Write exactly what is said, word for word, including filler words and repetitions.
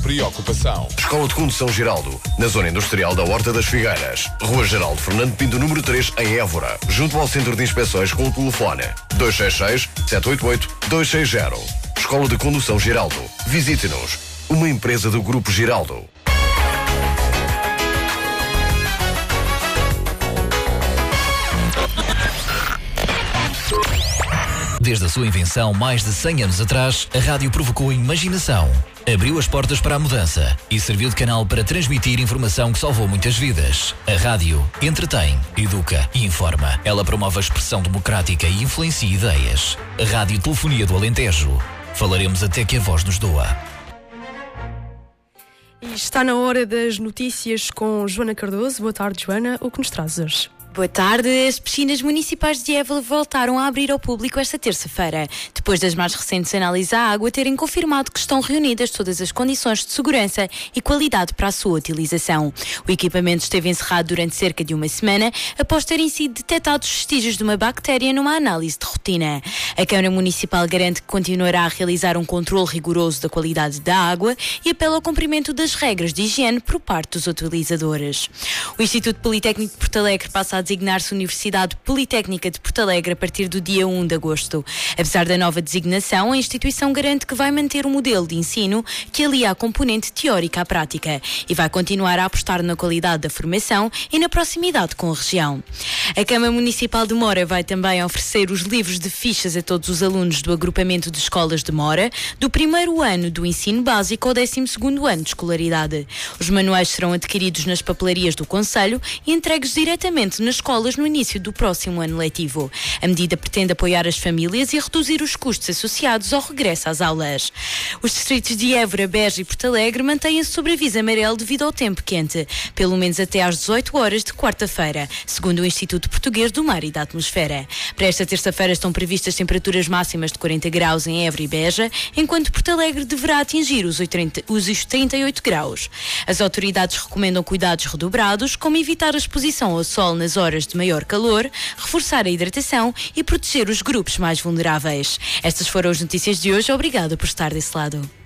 preocupação. Escola de Condução Geraldo, na Zona Industrial da Horta das Figueiras. Rua Geraldo Fernando Pinto, número três, em Évora. Junto ao Centro de Inspeções com o telefone dois seis seis, sete oito oito, dois seis zero. Escola de Condução Geraldo. Visite-nos. Uma empresa do Grupo Geraldo. Desde a sua invenção, mais de cem anos atrás, a rádio provocou a imaginação, abriu as portas para a mudança e serviu de canal para transmitir informação que salvou muitas vidas. A rádio entretém, educa e informa. Ela promove a expressão democrática e influencia ideias. A Rádio Telefonia do Alentejo. Falaremos até que a voz nos doa. E está na hora das notícias com Joana Cardoso. Boa tarde, Joana. O que nos traz hoje? Boa tarde. As piscinas municipais de Évora voltaram a abrir ao público esta terça-feira, depois das mais recentes análises à água terem confirmado que estão reunidas todas as condições de segurança e qualidade para a sua utilização. O equipamento esteve encerrado durante cerca de uma semana após terem sido detectados vestígios de uma bactéria numa análise de rotina. A Câmara Municipal garante que continuará a realizar um controle rigoroso da qualidade da água e apela ao cumprimento das regras de higiene por parte dos utilizadores. O Instituto Politécnico de Porto Alegre passa a designar-se Universidade Politécnica de Porto Alegre a partir do dia primeiro de agosto. Apesar da nova designação, a instituição garante que vai manter o modelo de ensino que alia a componente teórica à prática e vai continuar a apostar na qualidade da formação e na proximidade com a região. A Câmara Municipal de Mora vai também oferecer os livros de fichas a todos os alunos do agrupamento de escolas de Mora, do primeiro ano do ensino básico ao décimo segundo ano de escolaridade. Os manuais serão adquiridos nas papelarias do Conselho e entregues diretamente nas escolas no início do próximo ano letivo. A medida pretende apoiar as famílias e reduzir os custos associados ao regresso às aulas. Os distritos de Évora, Beja e Porto Alegre mantêm-se sob aviso amarelo devido ao tempo quente, pelo menos até às dezoito horas de quarta-feira, segundo o Instituto Português do Mar e da Atmosfera. Para esta terça-feira estão previstas temperaturas máximas de quarenta graus em Évora e Beja, enquanto Porto Alegre deverá atingir os, oitenta, os trinta e oito graus. As autoridades recomendam cuidados redobrados, como evitar a exposição ao sol nas horas horas de maior calor, reforçar a hidratação e proteger os grupos mais vulneráveis. Estas foram as notícias de hoje. Obrigada por estar desse lado.